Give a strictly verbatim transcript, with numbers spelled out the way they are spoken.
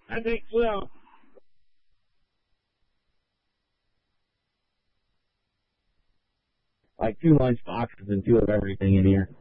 I think so. Like two lunch boxes and two of everything in here.